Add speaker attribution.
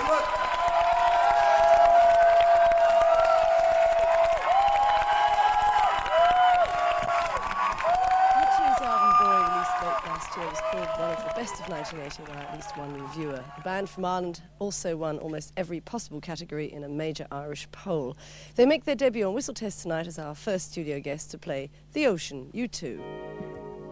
Speaker 1: Was called one of the best of 1980 by at least one reviewer. The band from Ireland also won almost every possible category in a major Irish poll. They make their debut on Whistle Test tonight as our first studio guest to play The Ocean, U2.